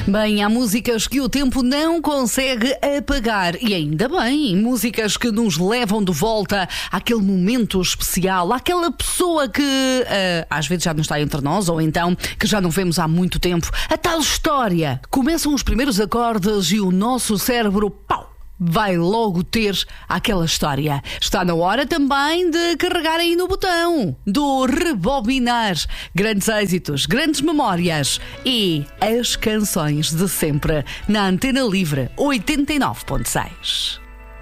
Bem, há músicas que o tempo não consegue apagar. E ainda bem, músicas que nos levam de volta àquele momento especial, àquela pessoa que às vezes já não está entre nós, ou então que já não vemos há muito tempo. A tal história. Começam os primeiros acordes e o nosso cérebro, pau, vai logo ter aquela história. Está na hora também de carregar aí no botão do rebobinar. Grandes êxitos, grandes memórias e as canções de sempre na Antena Livre 89.6.